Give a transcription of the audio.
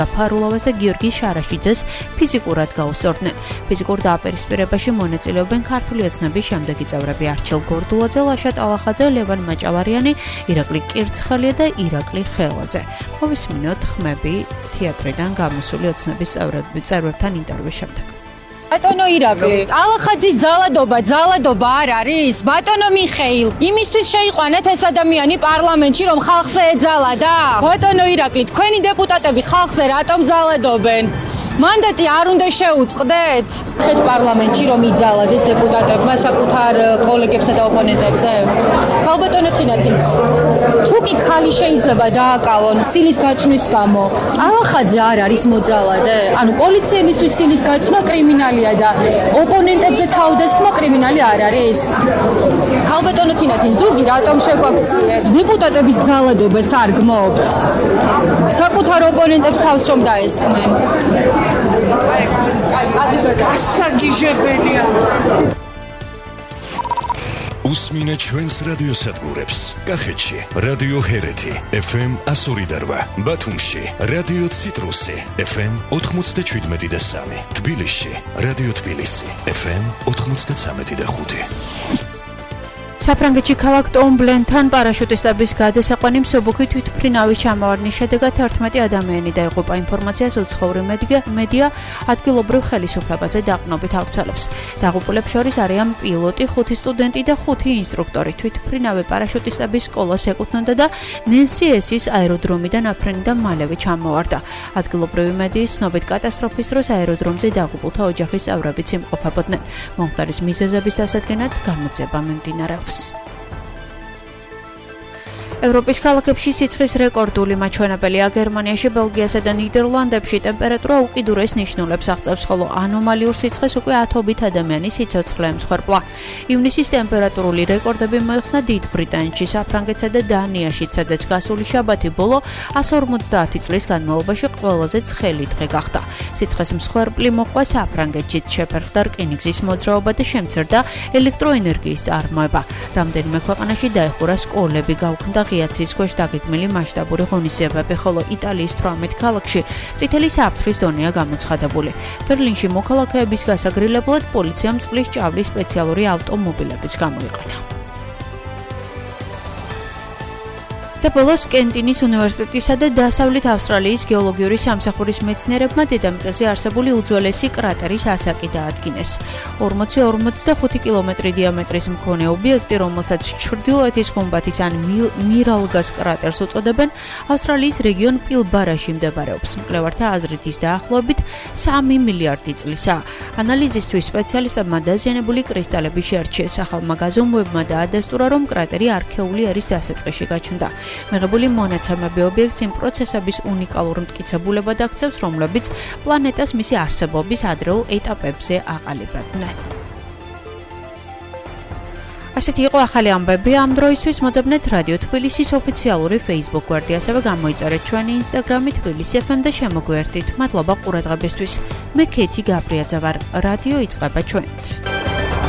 ფარულოვას და გიორგი შარაშიძეს ფიზიკურად გაუსწორდნენ. ფიზიკურ დააპირისპირებაში მონაწილეობენ ქართული ოცნების შემდეგი წევრები არჩილ გორდულაძე, ლაშა ტალახაძე, ლევან მაჭავარიანი, ირაკლი კირცხელია და ირაკლი ხელაძე. მოვისმინოთ ხმები თეატრიდან გამოსული ოცნების წევრებთან ინტერვიუს შემდეგ. ბატონო ირაკლი, ტალახაძის ძალადობა არ არის? ბატონო მიხეილ, იმისთვის შეიყვანეთ ეს ადამიანი პარლამენტში, რომ ხალხზე ეძალადა? ბატონო ირაკლი, თქვენი დეპუტატები ხალხზე რატომ ძალადობენ? მანდატი არ უნდა შეუწყდეთ? ხეთ პარლამენტში რომ იძალადეს დეპუტატებმა საკუთარ კოლეგებსა და ოპონენტებზე? ხალბატონო ცინათი, თუ კი ხალი შეიძლება დააკავონ სილის გაწვნის გამო, ტალახაძე არ არის მოძალადე? ანუ პოლიციელისთვის სილის გაწვნა კრიმინალია და ოპონენტებზე თავდასხმა კრიმინალი არ არის? ხალბატონო ცინათი, ზურგი რატომ შეგვაქციებს? დეპუტატების ძალადობას არ გმობთ? საკუთარ ოპონენტებს თავს რომ დაესხნენ? ასაგიჟებელია. უსმინე ჩვენს რადიოსადგურებს. კახეთში რადიო ჰერეთი FM 102.8, ბათუმში რადიო ციტრუსი FM 97.3, თბილისში რადიო თბილისი FM 93.5. საფრანგეთში ქალაქ ტომბლენთან პარაშუტისტების გადასაყვანი მსუბუქი თვითმფრინავის ჩამოვარდნის შედეგად 11 ადამიანი დაიღუპა. ინფორმაციას უცხოური მედია ადგილობრივ ხელისუფლებაზე დაყრდნობით ავრცელებს. დაღუპულებს შორის არიან პილოტი, 5 სტუდენტი და 5 ინსტრუქტორი. თვითმფრინავი პარაშუტისტების სკოლას ეკუთვნოდა და ნენსი ესის აეროდრომიდან აფრენიდან მალევე ჩამოვარდა. ადგილობრივი მედიის ცნობით კატასტროფის დროს აეროდრომზე დაღუპულთა ოჯახის წევრებიც იმყოფებოდნენ. მომხდარის მიზეზების დასადგენად გამოძიება მიმდინარეობს. ევროპის ქალაქებში სიცხის რეკორდული მაჩვენებელია. გერმანიაში, ბელგიასა და ნიდერლანდებში ტემპერატურა უკიდურეს ნიშნულებს აღწევს, ხოლო ანომალიურ სიცხეს უკვე 10-ობით ადამიანის სიცოცხლე ემსხვერპლა. ივნისის ტემპერატურული რეკორდები მოიხსნა დიდ ბრიტანეთში, საფრანგეთსა და დანიაში, სადაც გასული შაბათი ბოლო 150 წლის განმავლობაში ყველაზე ცხელი დღე გახდა. სიცხეს მსხვერპლი მოყვა საფრანგეთშიც, შეფერხდა რკინიგზის მოძრაობა და შემცირდა ელექტროენერგიის წარმოება. რამდენიმე ქვეყანაში დაიხურა სკოლები, გაუქმდა ღიაცის ქვეშ დაგეგმილი მასშტაბური ღონისძიებები, ხოლო იტალიის 18 ქალაქში წითელი საფრთხის დონეა გამოცხადებული. ბერლინში მოქალაქეების გასაგრილებლად პოლიციამ წყლის ჭავლის სპეციალური ავტომობილებიც გამოიყენა. და ბოლოს კენტინის უნივერსიტეტისა და დასავლეთ ავსტრალიის გეოლოგიური სამსახურის მეცნიერებმა დედამიწაზე არსებული უძველესი კრატერის ასაკი დაადგინეს. 40-45 კილომეტრი დიამეტრის მქონე ობიექტი, რომელსაც ჩრდილოეთის გუმბათის ან მირალგას კრატერს უწოდებენ, ავსტრალიის რეგიონ პილბარაში მდებარეობს. მკვლევართა აზრით ის დაახლოებით 3 მილიარდი წლისაა. ანალიზისთვის სპეციალისტებმა დაზიანებული კრისტალები შეარჩიეს. ახალმა გაზომვებმა დაადასტურა, რომ კრატერი არქეული ერის დასაწყისში გაჩნდა. მიღებული მონაცემები ობიექტს იმ პროცესების უნიკალურ მტკიცებულებად აქცევს, რომლებიც პლანეტას მისი არსებობის ადრეულ ეტაპებზე აყალიბებდნენ. ასეთი იყო ახალი ამბები ამ დროისთვის. მოძებნეთ რადიო თბილისის ოფიციალური Facebook გვერდი, ასევე გამოიწერეთ ჩვენი Instagram-ი თბილისი FM და შემოგვიერთდით. მადლობა ყურადღებისთვის. მე ქეთი გაბრიაძე ვარ. რადიო იწყება ჩვენით.